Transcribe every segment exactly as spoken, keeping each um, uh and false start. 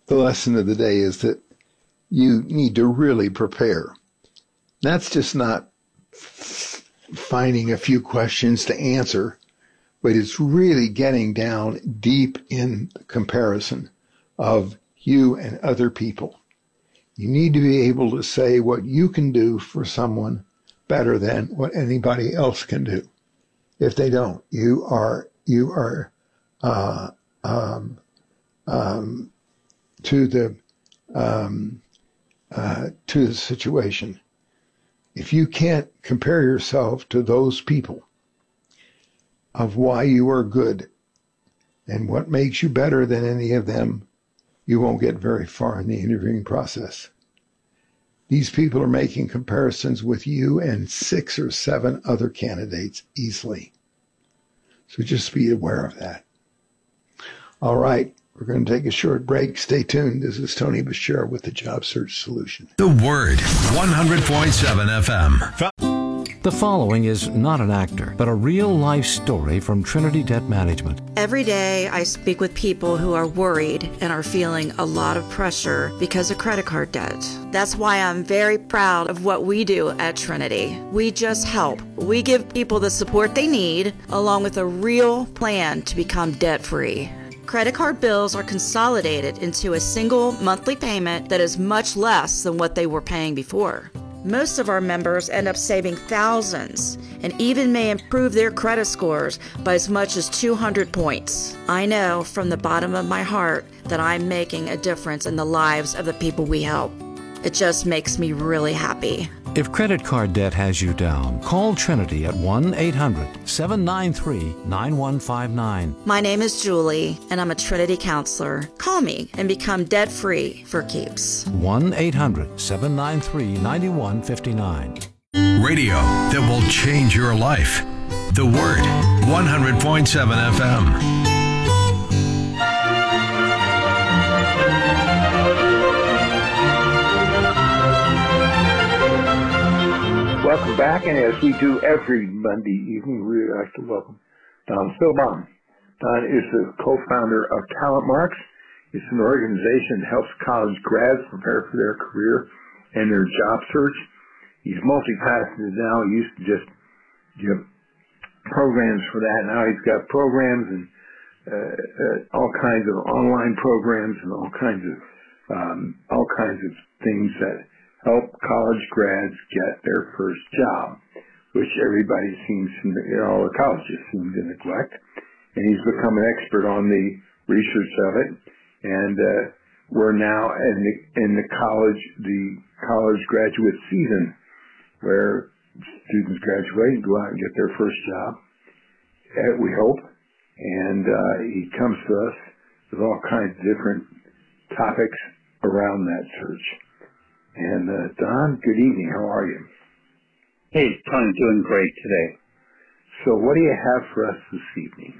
the lesson of the day is that you need to really prepare. That's just not f- finding a few questions to answer, but it's really getting down deep in the comparison of you and other people. You need to be able to say what you can do for someone better than what anybody else can do. If they don't, you are you are uh, um, um, to the um, uh, to the situation. If you can't compare yourself to those people of why you are good and what makes you better than any of them, you won't get very far in the interviewing process. These people are making comparisons with you and six or seven other candidates easily. So just be aware of that. All right, we're going to take a short break. Stay tuned. This is Tony Bashir with the Job Search Solution. The Word, one hundred point seven F M. The following is not an actor, but a real-life story from Trinity Debt Management. Every day I speak with people who are worried and are feeling a lot of pressure because of credit card debt. That's why I'm very proud of what we do at Trinity. We just help. We give people the support they need, along with a real plan to become debt-free. Credit card bills are consolidated into a single monthly payment that is much less than what they were paying before. Most of our members end up saving thousands and even may improve their credit scores by as much as two hundred points. I know from the bottom of my heart that I'm making a difference in the lives of the people we help. It just makes me really happy. If credit card debt has you down, call Trinity at one eight hundred seven nine three nine one five nine. My name is Julie, and I'm a Trinity counselor. Call me and become debt-free for keeps. one eight hundred seven nine three nine one five nine. Radio that will change your life. The Word, one hundred point seven F M. Welcome back, and as we do every Monday evening, we would like to welcome Don Philbaum. Don is the co-founder of TalentMarks. It's an organization that helps college grads prepare for their career and their job search. He's multifaceted now. He used to just give programs for that. Now he's got programs and uh, uh, all kinds of online programs and all kinds of um, all kinds of things that help college grads get their first job, which everybody seems to, you know, all the colleges seem to neglect. And he's become an expert on the research of it. And uh, we're now in the, in the college, the college graduate season, where students graduate and go out and get their first job, uh, we hope. And uh, he comes to us with all kinds of different topics around that search. And uh, Don, good evening. How are you? Hey, Tony, doing great today. So what do you have for us this evening?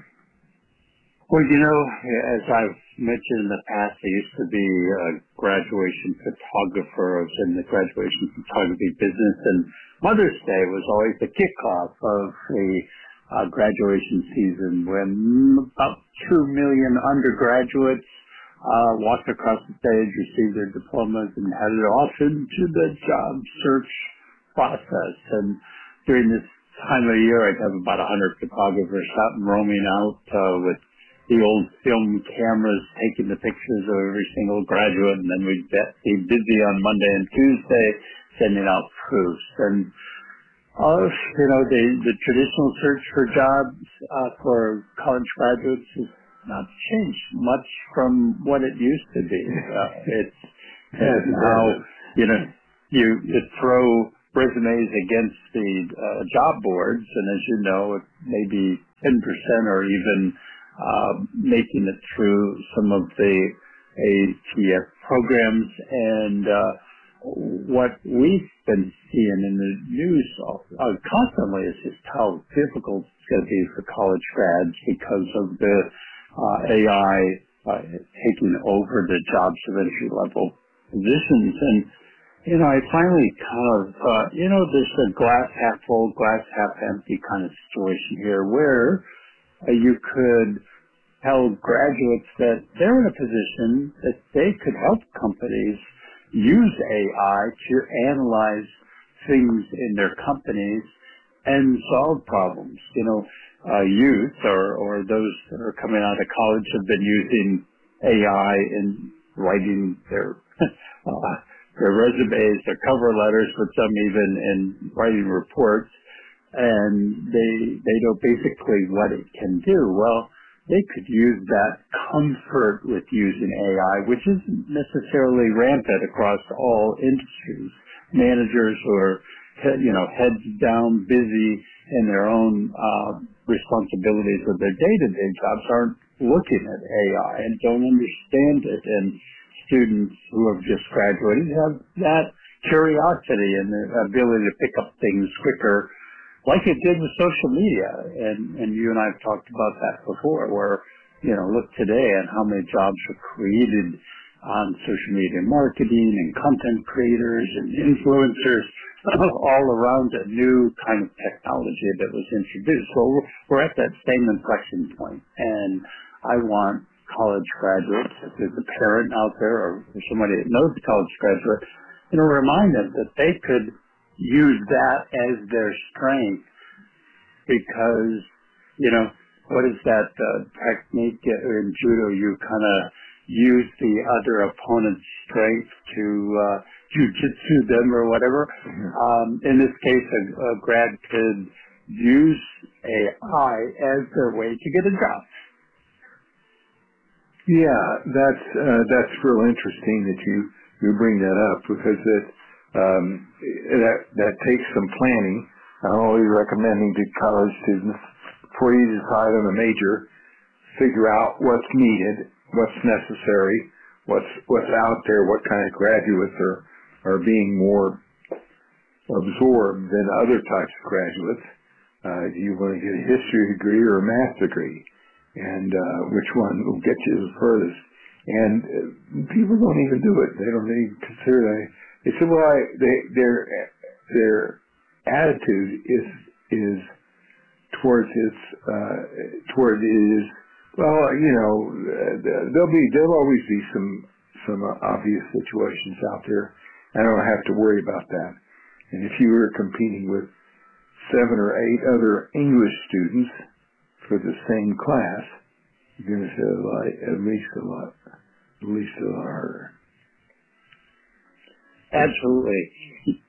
Well, you know, as I've mentioned in the past, I used to be a graduation photographer. I was in the graduation photography business, and Mother's Day was always the kickoff of the uh, graduation season when about two million undergraduates Uh, walked across the stage, received their diplomas, and headed off into the job search process. And during this time of year, I'd have about a hundred photographers out and roaming out uh, with the old film cameras, taking the pictures of every single graduate, and then we'd be busy on Monday and Tuesday sending out proofs. And uh, you know, the the traditional search for jobs uh, for college graduates is not changed much from what it used to be. Uh, it's, it's now, you know, you, you throw resumes against the uh, job boards, and as you know, it may be ten percent or even uh, making it through some of the A T S programs. And uh, what we've been seeing in the news uh, constantly is just how difficult it's going to be for college grads because of the Uh, A I uh, taking over the jobs of entry-level positions. And, you know, I finally kind of, uh, you know, there's a glass half full, glass half empty kind of situation here where uh, you could tell graduates that they're in a position that they could help companies use A I to analyze things in their companies and solve problems. You know, uh, youth or, or those that are coming out of college have been using A I in writing their uh, their resumes, their cover letters, but some even in writing reports, and they they know basically what it can do. Well, they could use that comfort with using A I, which isn't necessarily rampant across all industries. Managers who are, you know, heads down, busy in their own uh, responsibilities of their day-to-day jobs aren't looking at A I and don't understand it. And students who have just graduated have that curiosity and the ability to pick up things quicker, like it did with social media. And, and you and I have talked about that before, where, you know, look today at how many jobs were created on social media marketing and content creators and influencers all around a new kind of technology that was introduced. So we're, we're at that same inflection point. And I want college graduates, if there's a parent out there or somebody that knows a college graduate, you know, remind them that they could use that as their strength, because, you know, what is that uh, technique in judo? You kind of use the other opponent's strength to uh, jujitsu them or whatever. Mm-hmm. Um, in this case, a, a grad could use A I as their way to get a job. Yeah, that's uh, that's real interesting that you, you bring that up, because it um, that that takes some planning. I'm always recommending to college students, before you decide on a major, figure out what's needed, what's necessary, what's what's out there, what kind of graduates are are being more absorbed than other types of graduates. Uh, do you want to get a history degree or a math degree? And uh, which one will get you the furthest? And uh, people don't even do it. They don't even consider that. They say, well, I, they, their their attitude is is towards its uh, toward is well, you know, there'll be there'll always be some some obvious situations out there. I don't have to worry about that. And if you were competing with seven or eight other English students for the same class, you're going to say a lot, at least a lot, at least a lot harder. Absolutely.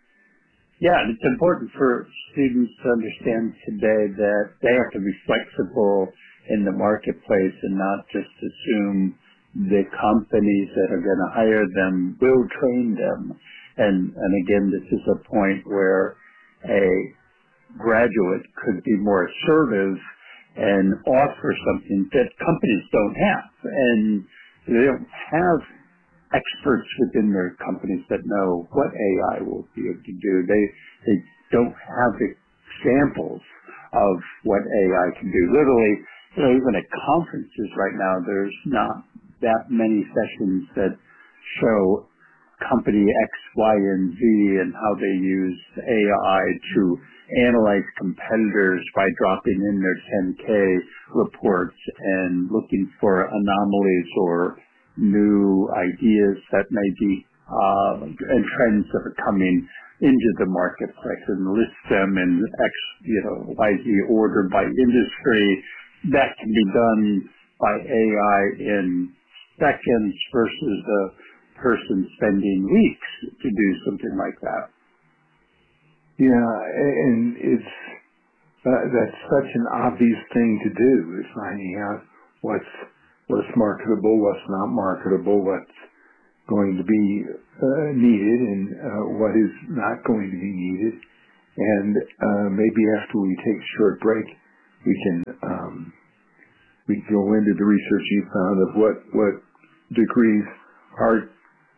Yeah, and it's important for students to understand today that they have to be flexible in the marketplace and not just assume the companies that are going to hire them will train them. And, and again, this is a point where a graduate could be more assertive and offer something that companies don't have. And they don't have experts within their companies that know what A I will be able to do. They, they don't have examples of what A I can do. Literally, you know, even at conferences right now, there's not that many sessions that show company X, Y, and Z and how they use A I to analyze competitors by dropping in their ten K reports and looking for anomalies or new ideas that may be uh, and trends that are coming into the marketplace, and list them in X, you know, Y Z order by industry. That can be done by A I in seconds versus a person spending weeks to do something like that. Yeah, and it's uh, that's such an obvious thing to do, is finding out what's what's marketable, what's not marketable, what's going to be uh, needed, and uh, what is not going to be needed. And uh, maybe after we take a short break, we can um, we can go into the research you found of what what degrees are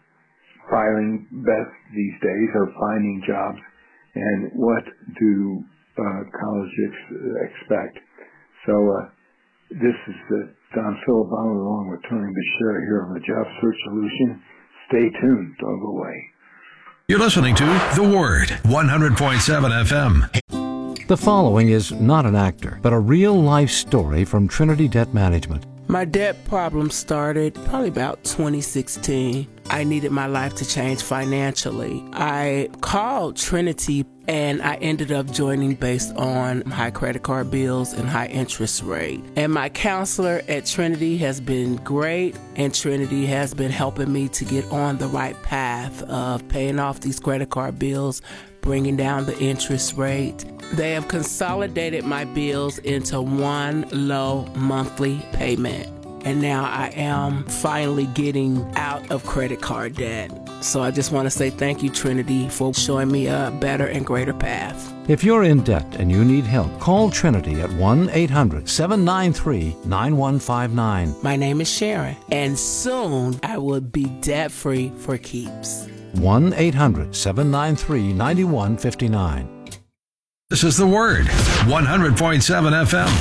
filing best these days, or finding jobs, and what do uh, colleges expect. So uh, this is uh, Don Philibano along with Tony Bashir here on the Job Search Solution. Stay tuned. Don't go away. You're listening to The Word, one hundred point seven F M. The following is not an actor, but a real-life story from Trinity Debt Management. My debt problem started probably about twenty sixteen. I needed my life to change financially. I called Trinity and I ended up joining based on high credit card bills and high interest rate. And my counselor at Trinity has been great, and Trinity has been helping me to get on the right path of paying off these credit card bills, bringing down the interest rate. They have consolidated my bills into one low monthly payment. And now I am finally getting out of credit card debt. So I just want to say thank you, Trinity, for showing me a better and greater path. If you're in debt and you need help, call Trinity at one eight hundred seven nine three nine one five nine. My name is Sharon, and soon I will be debt-free for keeps. one eight hundred seven nine three nine one five nine. This is The Word, one hundred point seven F M.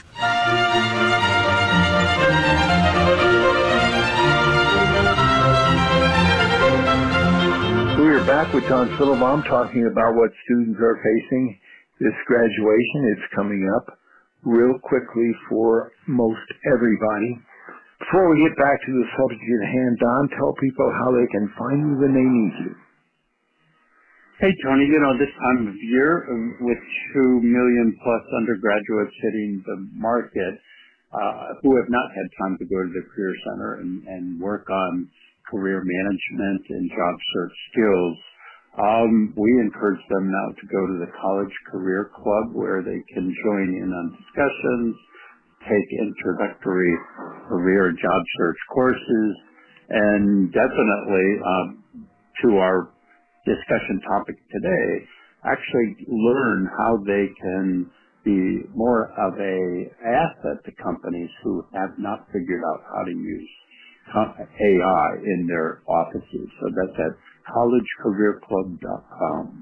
We are back with Don Silverbaum talking about what students are facing this graduation. It's coming up real quickly for most everybody. Before we get back to the subject at hand, Don, tell people how they can find you when they need you. Hey, Tony, you know, this time of year, with two million plus undergraduates hitting the market uh, who have not had time to go to the Career Center and, and work on career management and job search skills, um, we encourage them now to go to the College Career Club, where they can join in on discussions, take introductory career and job search courses, and definitely um, to our discussion topic today, actually learn how they can be more of a asset to companies who have not figured out how to use A I in their offices. So that's at college career club dot com.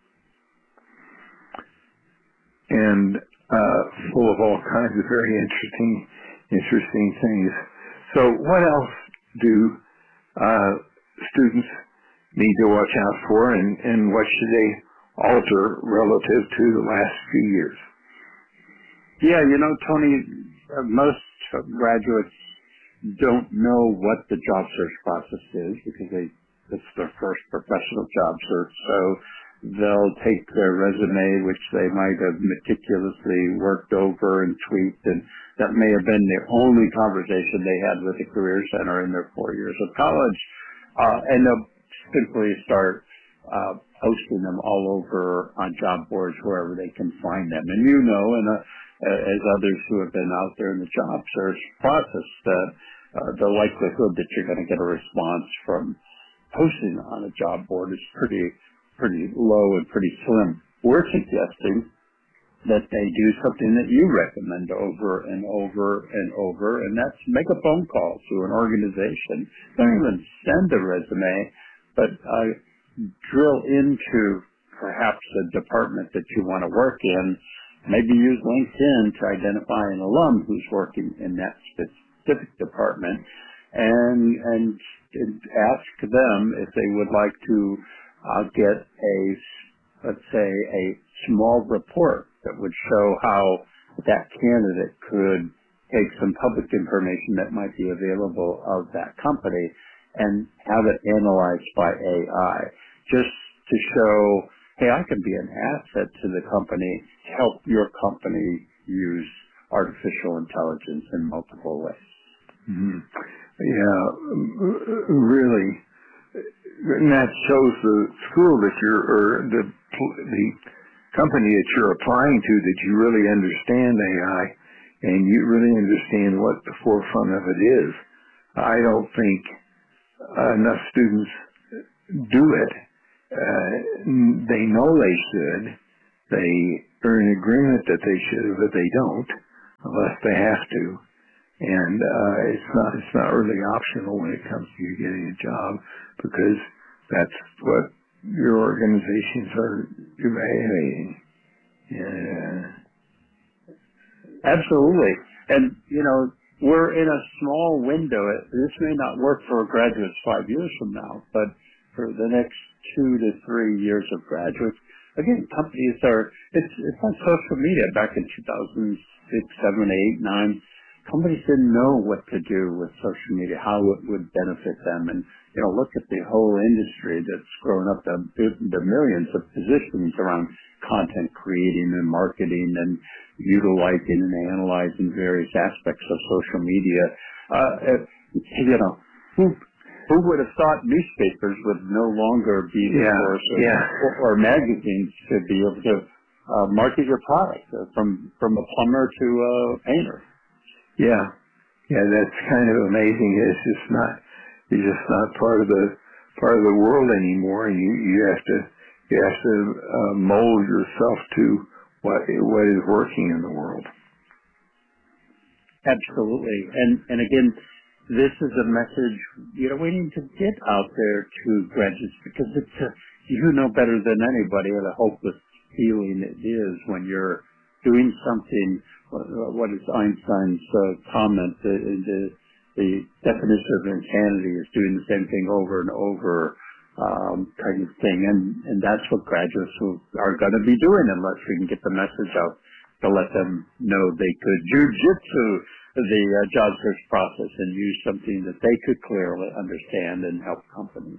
And uh, full of all kinds of very interesting, interesting things. So what else do uh, students need to watch out for, and, and what should they alter relative to the last few years? Yeah, you know, Tony, uh, most graduates don't know what the job search process is because they it's their first professional job search. So they'll take their resume, which they might have meticulously worked over and tweaked, and that may have been the only conversation they had with the Career Center in their four years of college, uh, and they'll simply start uh, posting them all over on job boards wherever they can find them. And you know, and uh, as others who have been out there in the job search process, that uh, the likelihood that you're going to get a response from posting on a job board is pretty, pretty low and pretty slim. We're suggesting that they do something that you recommend over and over and over, and that's make a phone call to an organization. Don't even send a resume, but uh, drill into perhaps a department that you want to work in. Maybe use LinkedIn to identify an alum who's working in that specific department, and and, and ask them if they would like to uh, get a, let's say, a small report that would show how that candidate could take some public information that might be available of that company and have it analyzed by A I, just to show, hey, I can be an asset to the company to help your company use artificial intelligence in multiple ways. Mm-hmm. Yeah, really. And that shows the school that you're, or the the company that you're applying to, that you really understand A I and you really understand what the forefront of it is. I don't think uh, enough students do it. Uh, they know they should. They are in agreement that they should, but they don't unless they have to. And uh, it's not it's not really optional when it comes to you getting a job, because that's what your organizations are evaluating. Yeah. Absolutely. And, you know, we're in a small window. This may not work for graduates five years from now, but for the next two to three years of graduates, again, companies are, it's, it's on social media back in two thousand six, seven, eight, nine. Companies didn't know what to do with social media, how it would benefit them. And, you know, look at the whole industry that's grown up to the millions of positions around content creating and marketing and utilizing and analyzing various aspects of social media. Uh, you know, who, who would have thought newspapers would no longer be the yeah, source or, yeah. or, or magazines to be able to uh, market your product uh, from, from a plumber to a painter? Yeah, yeah, that's kind of amazing. It's just not, you're just not part of the part of the world anymore. You you have to you have to uh, mold yourself to what what is working in the world. Absolutely, and and again, this is a message you know we need to get out there to graduates because it's a, you know better than anybody what a hopeless feeling it is when you're doing something. What is Einstein's uh, comment? The, the, the definition of insanity is doing the same thing over and over, um, kind of thing. And, and that's what graduates are going to be doing unless we can get the message out to let them know they could jujitsu the uh, job search process and use something that they could clearly understand and help companies.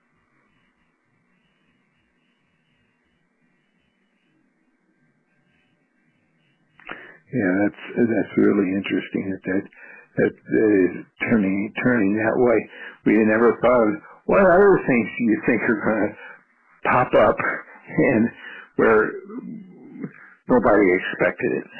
Yeah, that's that's really interesting that that that, that is turning turning that way. We never thought of what other things do you think are going to pop up and where nobody expected it.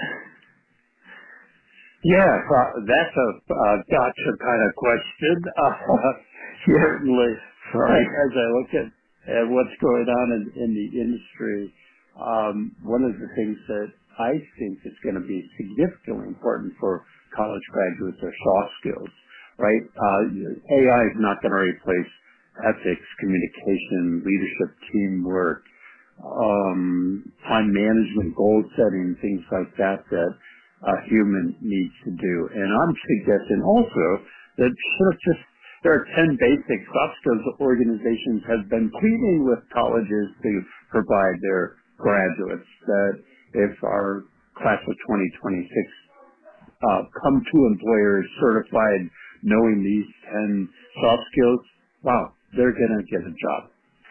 Yeah, uh, that's a uh, gotcha kind of question. Uh, certainly, Sorry. as I look at, at what's going on in, in the industry, um, one of the things that I think is going to be significantly important for college graduates are soft skills, right? Uh, A I is not going to replace ethics, communication, leadership, teamwork, um, time management, goal setting, things like that that a human needs to do. And I'm suggesting also that sort of just there are ten basic soft skills that organizations have been pleading with colleges to provide their graduates, that if our class of twenty twenty-six uh, come to employers certified knowing these ten soft skills, wow, they're going to get a job.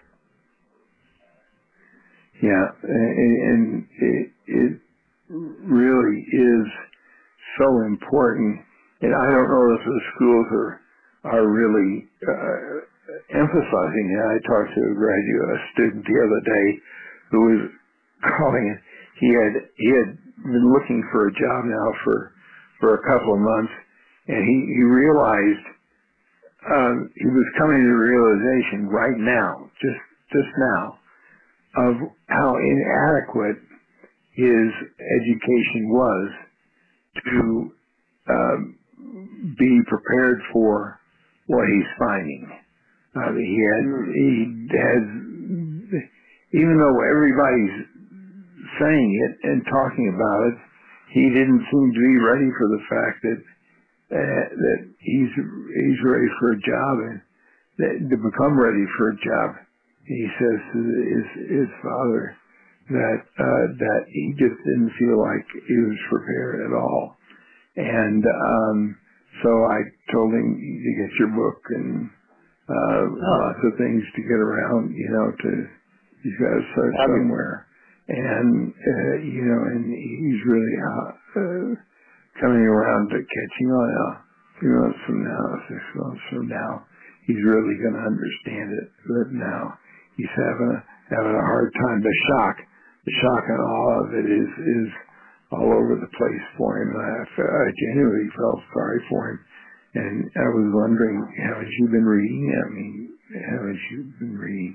Yeah, and it, it really is so important. And I don't know if the schools are are really uh, emphasizing it. I talked to a graduate, a student the other day, who was calling it. He had he had been looking for a job now for for a couple of months, and he he realized um, he was coming to the realization right now, just just now, of how inadequate his education was to um, be prepared for what he's finding. Uh, he had he has even though everybody's saying it and talking about it, he didn't seem to be ready for the fact that uh, that he's he's ready for a job and that, to become ready for a job. He says to his his father that uh, that he just didn't feel like he was prepared at all, and um, so I told him to get your book and uh, oh. lots of things to get around. You know, to he's got to start I mean, somewhere. And, uh, you know, and he's really uh, uh, coming around to catching on now. A few months from now, six months from now, he's really going to understand it. But now he's having a, having a hard time. The shock, the shock on all of it is, is all over the place for him. And I, I genuinely felt sorry for him. And I was wondering, haven't you been reading? I mean, haven't you been reading?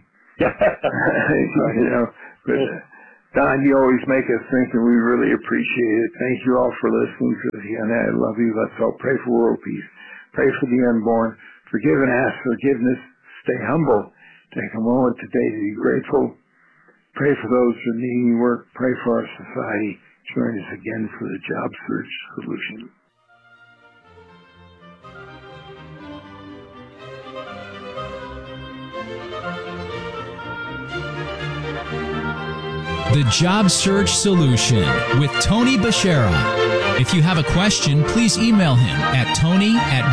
you know, but... Uh, Don, you always make us think, and we really appreciate it. Thank you all for listening to the I love you. Let's all pray for world peace. Pray for the unborn. Forgive and ask forgiveness. Stay humble. Take a moment today to be grateful. Pray for those who are needing work. Pray for our society. Join us again for the Job Search Solution. The Job Search Solution with Tony Bashara. If you have a question, please email him at tony at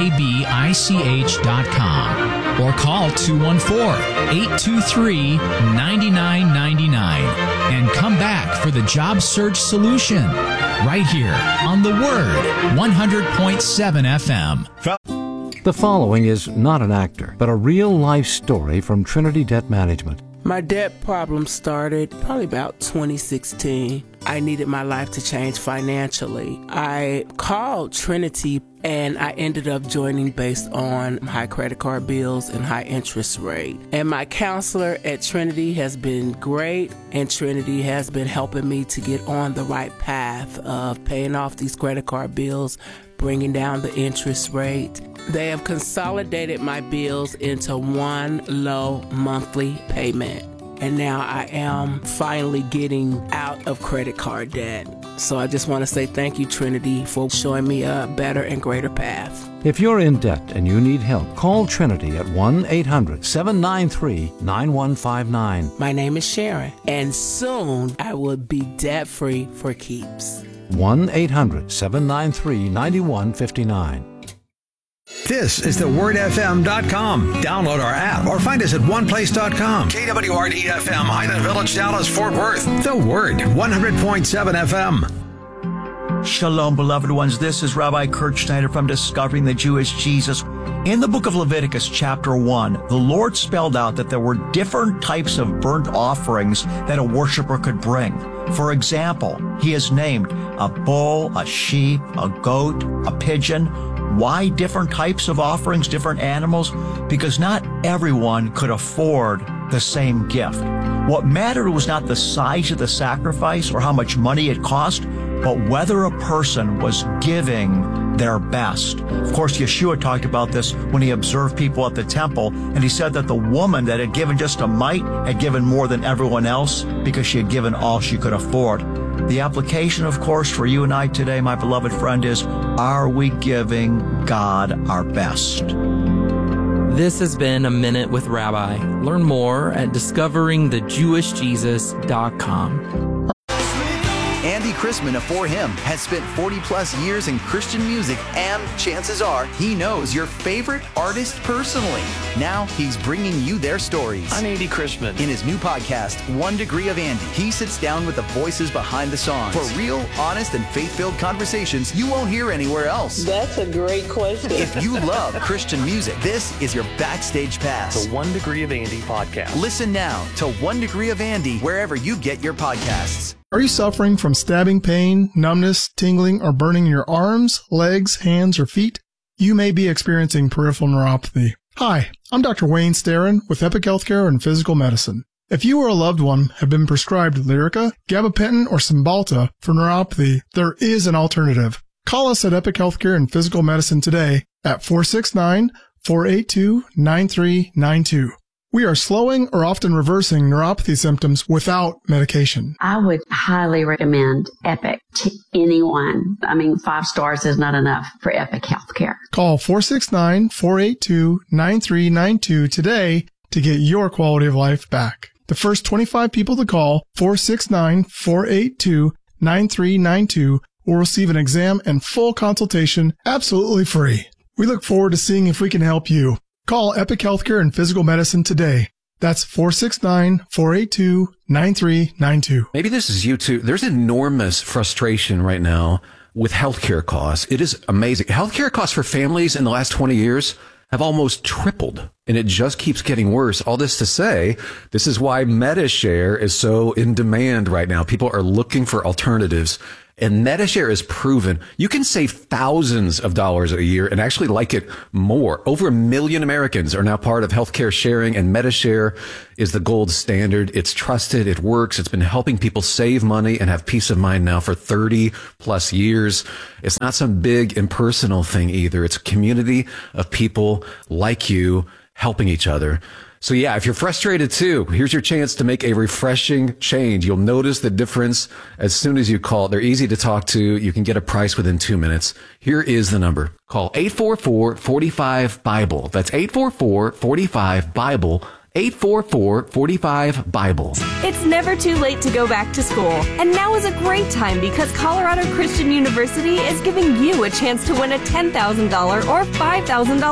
babich dot com or call two one four, eight two three, nine nine nine nine and come back for the Job Search Solution right here on The Word one hundred point seven F M. The following is not an actor, but a real-life story from Trinity Debt Management. My debt problem started probably about twenty sixteen. I needed my life to change financially. I called Trinity and I ended up joining based on high credit card bills and high interest rate. And my counselor at Trinity has been great, and Trinity has been helping me to get on the right path of paying off these credit card bills, bringing down the interest rate. They have consolidated my bills into one low monthly payment. And now I am finally getting out of credit card debt. So I just want to say thank you, Trinity, for showing me a better and greater path. If you're in debt and you need help, call Trinity at one eight hundred, seven nine three, nine one five nine. My name is Sharon, and soon I will be debt-free for keeps. one eight hundred, seven nine three, nine one five nine. This is the word f m dot com. Download our app or find us at one place dot com. K W R D F M, Highland Village, Dallas, Fort Worth. The Word, one hundred point seven F M. Shalom, beloved ones. This is Rabbi Kurt Schneider from Discovering the Jewish Jesus. In the book of Leviticus, chapter one, the Lord spelled out that there were different types of burnt offerings that a worshiper could bring. For example, he has named a bull, a sheep, a goat, a pigeon. Why different types of offerings, different animals? Because not everyone could afford the same gift. What mattered was not the size of the sacrifice or how much money it cost, but whether a person was giving their best. Of course, Yeshua talked about this when he observed people at the temple, and he said that the woman that had given just a mite had given more than everyone else because she had given all she could afford. The application, of course, for you and I today, my beloved friend, is, are we giving God our best? This has been A Minute with Rabbi. Learn more at discovering the jewish jesus dot com. Andy Chrisman of For Him has spent forty plus years in Christian music, and chances are he knows your favorite artist personally. Now he's bringing you their stories. I'm Andy Chrisman. In his new podcast, One Degree of Andy, he sits down with the voices behind the songs for real, honest, and faith-filled conversations you won't hear anywhere else. That's a great question. If you love Christian music, this is your backstage pass. The One Degree of Andy podcast. Listen now to One Degree of Andy wherever you get your podcasts. Are you suffering from stabbing pain, numbness, tingling, or burning in your arms, legs, hands, or feet? You may be experiencing peripheral neuropathy. Hi, I'm Doctor Wayne Starrin with Epic Healthcare and Physical Medicine. If you or a loved one have been prescribed Lyrica, gabapentin, or Cymbalta for neuropathy, there is an alternative. Call us at Epic Healthcare and Physical Medicine today at four six nine, four eight two, nine three nine two. We are slowing or often reversing neuropathy symptoms without medication. I would highly recommend Epic to anyone. I mean, five stars is not enough for Epic Healthcare. Call four six nine, four eight two, nine three nine two today to get your quality of life back. The first twenty-five people to call four six nine, four eight two, nine three nine two will receive an exam and full consultation absolutely free. We look forward to seeing if we can help you. Call Epic Healthcare and Physical Medicine today. That's four six nine, four eight two, nine three nine two. Maybe this is you too. There's enormous frustration right now with healthcare costs. It is amazing. Healthcare costs for families in the last twenty years have almost tripled, and it just keeps getting worse. All this to say, this is why MediShare is so in demand right now. People are looking for alternatives. And MediShare is proven you can save thousands of dollars a year and actually like it more. Over a million Americans are now part of healthcare sharing, and MediShare is the gold standard. It's trusted. It works. It's been helping people save money and have peace of mind now for thirty plus years. It's not some big impersonal thing either. It's a community of people like you helping each other. So yeah, if you're frustrated too, here's your chance to make a refreshing change. You'll notice the difference as soon as you call. They're easy to talk to. You can get a price within two minutes. Here is the number. Call eight four four, four five, BIBLE. That's eight four four, four five, BIBLE. eight four four, four five, Bible. It's never too late to go back to school. And now is a great time because Colorado Christian University is giving you a chance to win a ten thousand dollars or five thousand dollars